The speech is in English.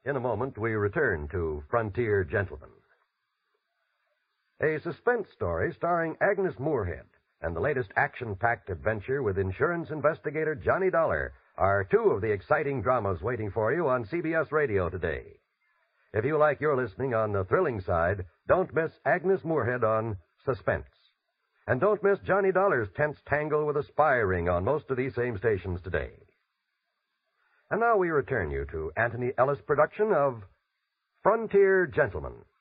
In a moment, we return to Frontier Gentlemen. A suspense story starring Agnes Moorehead and the latest action-packed adventure with insurance investigator Johnny Dollar are two of the exciting dramas waiting for you on CBS Radio today. If you like your listening on the thrilling side, don't miss Agnes Moorehead on Suspense. And don't miss Johnny Dollar's tense tangle with a spy ring on most of these same stations today. And now we return you to Anthony Ellis' production of Frontier Gentlemen.